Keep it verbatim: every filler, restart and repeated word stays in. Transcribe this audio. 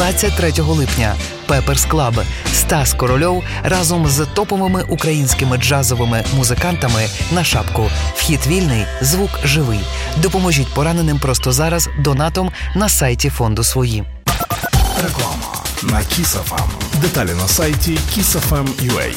двадцять третього липня. Пеперс Клаб. Стас Корольов разом з топовими українськими джазовими музикантами на шапку. Вхід вільний, звук живий. Допоможіть пораненим просто зараз донатом на сайті фонду «Свої». Реклама на Kiss еф ем. Деталі на сайті kiss еф ем крапка ю а.